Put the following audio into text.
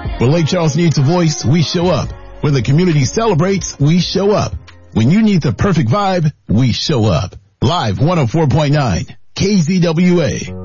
When Lake Charles needs a voice, we show up. When the community celebrates, we show up. When you need the perfect vibe, we show up. Live 104.9 KZWA.